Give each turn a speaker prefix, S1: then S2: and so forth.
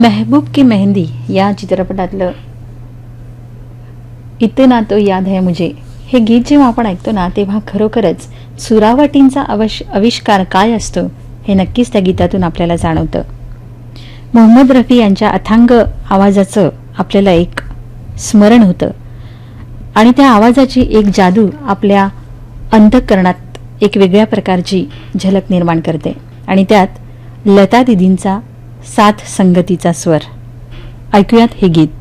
S1: महबूब की मेहंदी या चित्रपटातलं इतना तो याद है मुझे हे गीत जेव्हा आपण ऐकतो ना तेव्हा खरोखरच सुरावटींचा आविष्कार काय असतो हे नक्कीच त्या गीतातून आपल्याला जाणवतं. मोहम्मद रफी यांच्या अथांग आवाजाचं आपल्याला एक स्मरण होतं आणि त्या आवाजाची एक जादू आपल्या अंतःकरणात एक वेगळ्या प्रकारची झलक निर्माण करते आणि त्यात लता दिदींचा साथ संगतीचा स्वर. ऐकूयात हे गीत.